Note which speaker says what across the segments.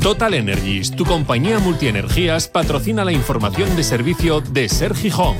Speaker 1: Total Energies, tu compañía multienergías, patrocina la información de servicio de Ser Gijón.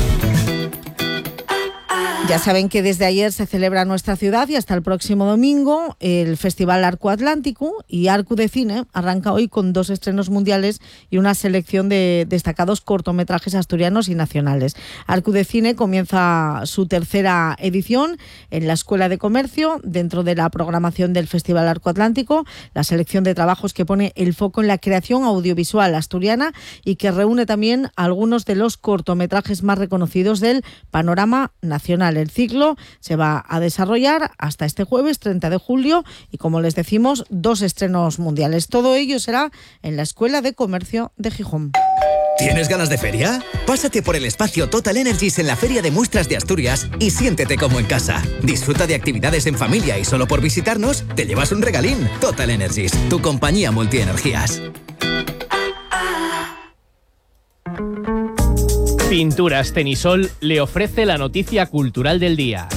Speaker 2: Ya saben que desde ayer se celebra en nuestra ciudad y hasta el próximo domingo el Festival Arcu Atlántico, y Arcu de Cine arranca hoy con 2 estrenos mundiales y una selección de destacados cortometrajes asturianos y nacionales. Arcu de Cine comienza su 3ª edición en la Escuela de Comercio dentro de la programación del Festival Arcu Atlántico, la selección de trabajos que pone el foco en la creación audiovisual asturiana y que reúne también algunos de los cortometrajes más reconocidos del panorama nacional. El ciclo se va a desarrollar hasta este jueves 30 de julio y, como les decimos, 2 estrenos mundiales. Todo ello será en la Escuela de Comercio de Gijón.
Speaker 3: ¿Tienes ganas de feria? Pásate por el espacio Total Energies en la Feria de Muestras de Asturias y siéntete como en casa. Disfruta de actividades en familia y solo por visitarnos te llevas un regalín. Total Energies, tu compañía multienergías.
Speaker 4: Pinturas Tenisol le ofrece la noticia cultural del día.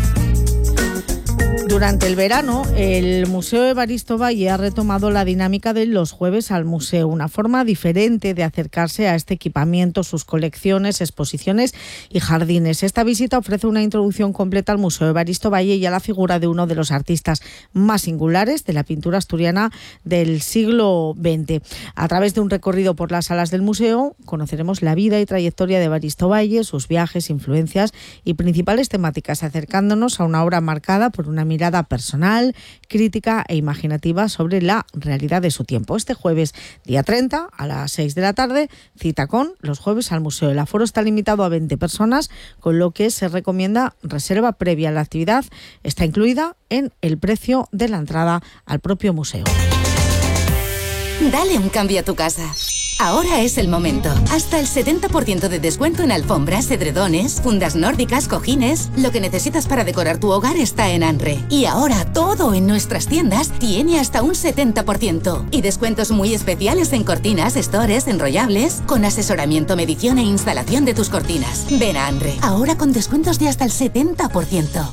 Speaker 2: Durante el verano, el Museo Evaristo Valle ha retomado la dinámica de los jueves al museo, una forma diferente de acercarse a este equipamiento, sus colecciones, exposiciones y jardines. Esta visita ofrece una introducción completa al Museo Evaristo Valle y a la figura de uno de los artistas más singulares de la pintura asturiana del siglo XX. A través de un recorrido por las salas del museo, conoceremos la vida y trayectoria de Evaristo Valle, sus viajes, influencias y principales temáticas, acercándonos a una obra marcada por una mirada personal, crítica e imaginativa sobre la realidad de su tiempo. Este jueves, día 30, a las 6 de la tarde, cita con Los Jueves al Museo. El aforo está limitado a 20 personas, con lo que se recomienda reserva previa. La actividad está incluida en el precio de la entrada al propio museo.
Speaker 5: Dale un cambio a tu casa. Ahora es el momento. Hasta el 70% de descuento en alfombras, edredones, fundas nórdicas, cojines. Lo que necesitas para decorar tu hogar está en Anre. Y ahora todo en nuestras tiendas tiene hasta un 70%. Y descuentos muy especiales en cortinas, stores, enrollables, con asesoramiento, medición e instalación de tus cortinas. Ven a Anre. Ahora con descuentos de hasta el 70%.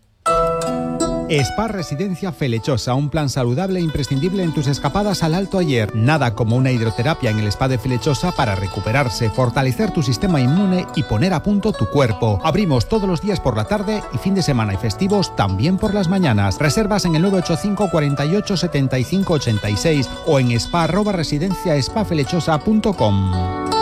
Speaker 6: Spa Residencia Felechosa, un plan saludable e imprescindible en tus escapadas al Alto Ayer. Nada como una hidroterapia en el Spa de Felechosa para recuperarse, fortalecer tu sistema inmune y poner a punto tu cuerpo. Abrimos todos los días por la tarde y fin de semana y festivos también por las mañanas. Reservas en el 985 48 75 86 o en spa@residenciaspafelechosa.com.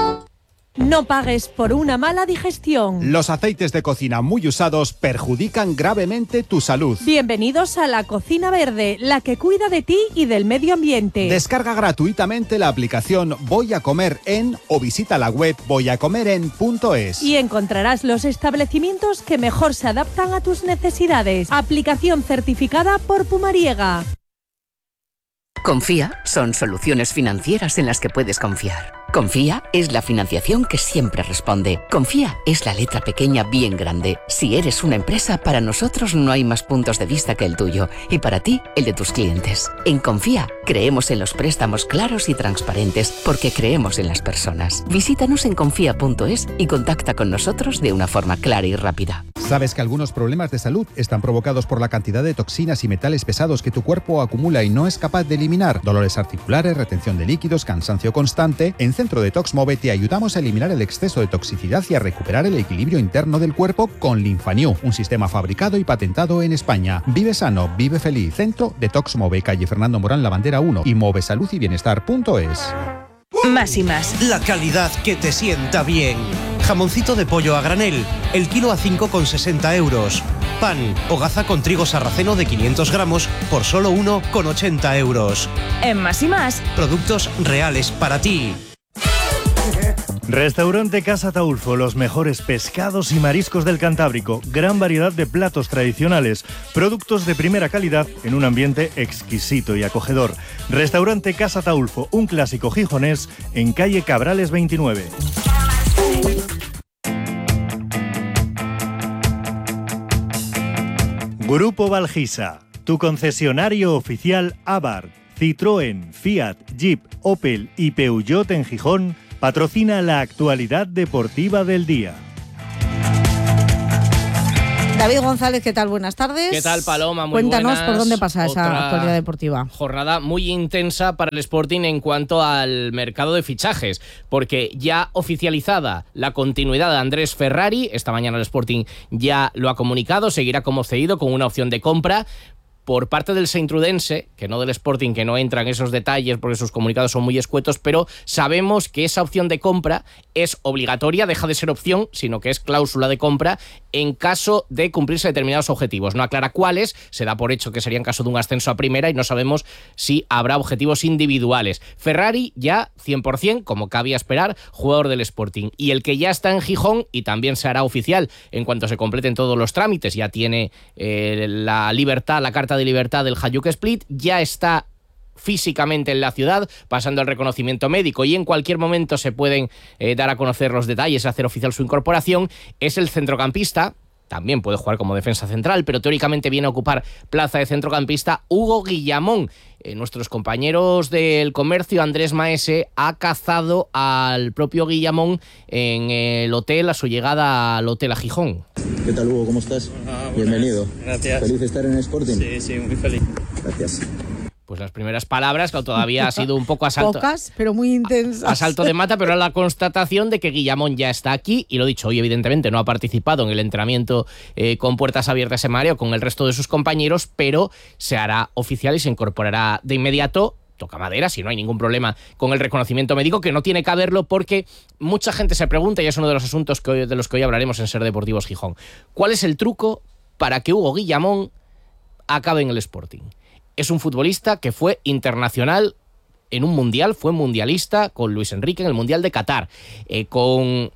Speaker 7: No pagues por una mala digestión.
Speaker 6: Los aceites de cocina muy usados perjudican gravemente tu salud.
Speaker 7: Bienvenidos a la Cocina Verde, la que cuida de ti y del medio ambiente.
Speaker 6: Descarga gratuitamente la aplicación Voy a Comer En o visita la web voyacomeren.es.
Speaker 7: Y encontrarás los establecimientos que mejor se adaptan a tus necesidades. Aplicación certificada por Pumariega.
Speaker 8: Confía son soluciones financieras en las que puedes confiar. Confía es la financiación que siempre responde. Confía es la letra pequeña bien grande. Si eres una empresa, para nosotros no hay más puntos de vista que el tuyo y para ti, el de tus clientes. En Confía creemos en los préstamos claros y transparentes porque creemos en las personas. Visítanos en confía.es y contacta con nosotros de una forma clara y rápida.
Speaker 6: ¿Sabes que algunos problemas de salud están provocados por la cantidad de toxinas y metales pesados que tu cuerpo acumula y no es capaz de eliminar? Dolores articulares, retención de líquidos, cansancio constante. En Centro Detox Move te ayudamos a eliminar el exceso de toxicidad y a recuperar el equilibrio interno del cuerpo con Linfanew, un sistema fabricado y patentado en España. Vive sano, vive feliz. Centro Detox Move, calle Fernando Morán, La Bandera 1 y movesalud-y-bienestar.es.
Speaker 9: Más y más. La calidad que te sienta bien. Jamoncito de pollo a granel, el kilo a 5,60 euros. Pan, hogaza con trigo sarraceno de 500 gramos por solo 1,80 euros.
Speaker 10: En Más y Más.
Speaker 9: Productos reales para ti.
Speaker 11: Restaurante Casa Taulfo, los mejores pescados y mariscos del Cantábrico, gran variedad de platos tradicionales, productos de primera calidad en un ambiente exquisito y acogedor. Restaurante Casa Taulfo, un clásico gijonés en calle Cabrales 29. Grupo Valgisa, tu concesionario oficial Abarth, Citroën, Fiat, Jeep, Opel y Peugeot en Gijón, patrocina la actualidad deportiva del día.
Speaker 2: David González, ¿qué tal? Buenas tardes.
Speaker 4: ¿Qué tal, Paloma? Muy
Speaker 2: Cuéntanos
Speaker 4: buenas.
Speaker 2: por dónde pasa esa actualidad deportiva.
Speaker 4: Jornada muy intensa para el Sporting en cuanto al mercado de fichajes, porque ya oficializada la continuidad de Andrés Ferrari, esta mañana el Sporting ya lo ha comunicado, seguirá como cedido con una opción de compra. Por parte del Saintrudense, que no del Sporting, que no entra en esos detalles porque sus comunicados son muy escuetos, pero sabemos que esa opción de compra es obligatoria, deja de ser opción, sino que es cláusula de compra en caso de cumplirse determinados objetivos. No aclara cuáles, se da por hecho que sería en caso de un ascenso a primera y no sabemos si habrá objetivos individuales. Ferrari ya 100%, como cabía esperar, jugador del Sporting. Y el que ya está en Gijón, y también se hará oficial en cuanto se completen todos los trámites, ya tiene la carta de libertad del Hajduk Split, ya está físicamente en la ciudad, pasando el reconocimiento médico, y en cualquier momento se pueden dar a conocer los detalles, hacer oficial su incorporación. Es el centrocampista, también puede jugar como defensa central, pero teóricamente viene a ocupar plaza de centrocampista, Hugo Guillamón. Nuestros compañeros del Comercio, Andrés Maese, ha cazado al propio Guillamón en el hotel, a su llegada al hotel a Gijón.
Speaker 10: ¿Qué tal, Hugo? ¿Cómo estás? Bienvenido.
Speaker 12: Gracias.
Speaker 10: ¿Feliz de estar en Sporting?
Speaker 12: Sí, muy feliz.
Speaker 10: Gracias.
Speaker 4: Pues las primeras palabras, que todavía ha sido un poco asalto.
Speaker 2: Pocas, pero muy intensas.
Speaker 4: Asalto de mata, pero la constatación de que Guillamón ya está aquí, y lo dicho, hoy evidentemente no ha participado en el entrenamiento con puertas abiertas en mareo con el resto de sus compañeros, pero se hará oficial y se incorporará de inmediato. Toca madera, si no hay ningún problema con el reconocimiento médico, que no tiene que haberlo, porque mucha gente se pregunta, y es uno de los asuntos de los que hoy hablaremos en Ser Deportivos Gijón, ¿cuál es el truco para que Hugo Guillamón acabe en el Sporting? Es un futbolista que fue internacional en un mundial, fue mundialista con Luis Enrique en el Mundial de Qatar, con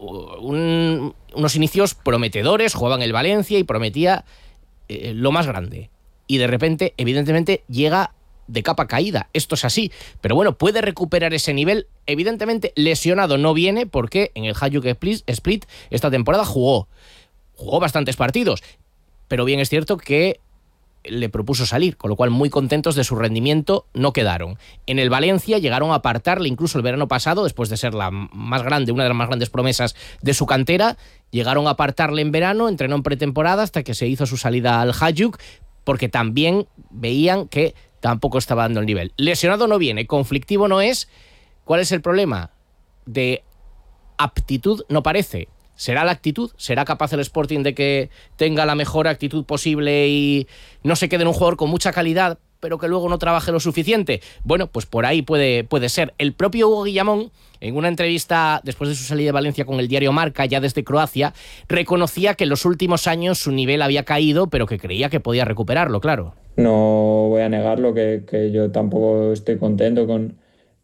Speaker 4: unos inicios prometedores, jugaba en el Valencia y prometía lo más grande. Y de repente, evidentemente, llega de capa caída. Esto es así. Pero bueno, puede recuperar ese nivel. Evidentemente, lesionado no viene, porque en el Hajduk Split esta temporada jugó bastantes partidos. Pero bien es cierto que le propuso salir, con lo cual muy contentos de su rendimiento no quedaron. En el Valencia llegaron a apartarle incluso el verano pasado, después de ser una de las más grandes promesas de su cantera, llegaron a apartarle en verano, entrenó en pretemporada hasta que se hizo su salida al Hajduk, porque también veían que tampoco estaba dando el nivel. Lesionado no viene, conflictivo no es. ¿Cuál es el problema? De aptitud no parece. ¿Será la actitud? ¿Será capaz el Sporting de que tenga la mejor actitud posible y no se quede en un jugador con mucha calidad, pero que luego no trabaje lo suficiente? Bueno, pues por ahí puede ser. El propio Hugo Guillamón, en una entrevista después de su salida de Valencia con el diario Marca, ya desde Croacia, reconocía que en los últimos años su nivel había caído, pero que creía que podía recuperarlo, claro.
Speaker 13: No voy a negarlo, que yo tampoco estoy contento con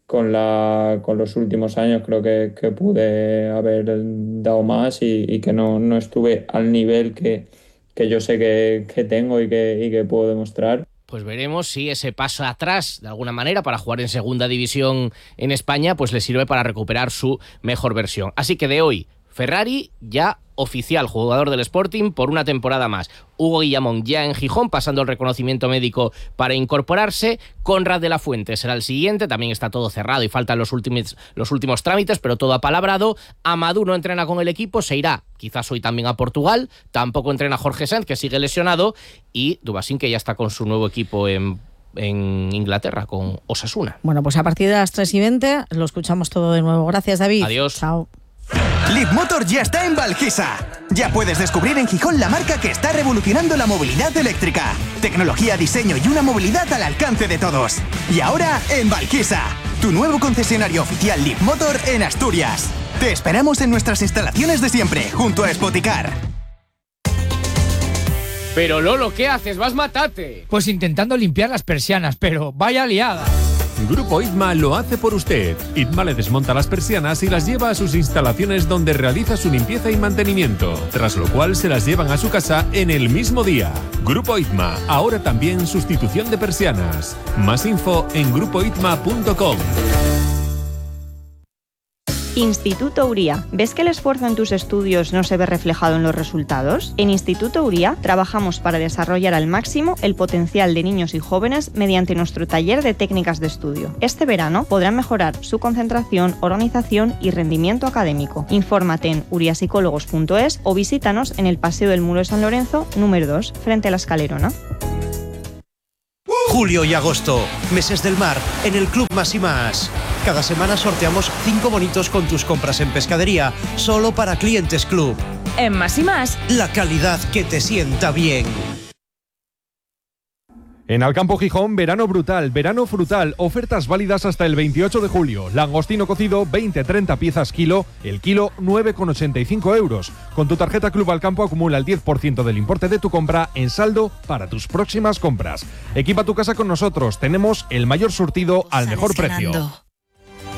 Speaker 13: los últimos años. Creo que pude haber dado más y que no estuve al nivel que yo sé que tengo y que puedo demostrar.
Speaker 4: Pues veremos si ese paso atrás, de alguna manera, para jugar en segunda división en España, pues le sirve para recuperar su mejor versión. Así que de hoy, Ferrari ya oficial, jugador del Sporting por una temporada más. Hugo Guillamón ya en Gijón, pasando el reconocimiento médico para incorporarse. Conrad de la Fuente será el siguiente, también está todo cerrado y faltan los últimos trámites, pero todo apalabrado. Amadou no entrena con el equipo, se irá quizás hoy también a Portugal. Tampoco entrena Jorge Sanz, que sigue lesionado, y Dubasín, que ya está con su nuevo equipo en Inglaterra, con Osasuna.
Speaker 2: Bueno, pues a partir de las 3:20 lo escuchamos todo de nuevo. Gracias, David.
Speaker 4: Adiós.
Speaker 2: Chao.
Speaker 14: Leapmotor ya está en Valquisa. Ya puedes descubrir en Gijón la marca que está revolucionando la movilidad eléctrica. Tecnología, diseño y una movilidad al alcance de todos. Y ahora en Valquisa, tu nuevo concesionario oficial Leapmotor en Asturias. Te esperamos en nuestras instalaciones de siempre, junto a Spoticar.
Speaker 15: Pero Lolo, ¿qué haces? ¡Vas matate! Pues intentando limpiar las persianas, pero vaya liada.
Speaker 1: Grupo ITMA lo hace por usted. ITMA le desmonta las persianas y las lleva a sus instalaciones, donde realiza su limpieza y mantenimiento, tras lo cual se las llevan a su casa en el mismo día. Grupo ITMA, ahora también sustitución de persianas. Más info en grupoitma.com.
Speaker 12: Instituto Uría. ¿Ves que el esfuerzo en tus estudios no se ve reflejado en los resultados? En Instituto Uría trabajamos para desarrollar al máximo el potencial de niños y jóvenes mediante nuestro taller de técnicas de estudio. Este verano podrán mejorar su concentración, organización y rendimiento académico. Infórmate en uriapsicólogos.es o visítanos en el Paseo del Muro de San Lorenzo, número 2, frente a la Escalerona.
Speaker 9: Julio y agosto, meses del mar, en el Club Más y Más. Cada semana sorteamos 5 bonitos con tus compras en pescadería, solo para clientes Club.
Speaker 16: En Más y Más,
Speaker 9: la calidad que te sienta bien.
Speaker 17: En Alcampo Gijón, verano brutal, verano frutal, ofertas válidas hasta el 28 de julio. Langostino cocido, 20-30 piezas kilo, el kilo 9,85 euros. Con tu tarjeta Club Alcampo acumula el 10% del importe de tu compra en saldo para tus próximas compras. Equipa tu casa con nosotros, tenemos el mayor surtido al mejor precio.